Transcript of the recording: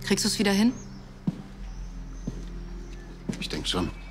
Kriegst du es wieder hin? Ich denke schon.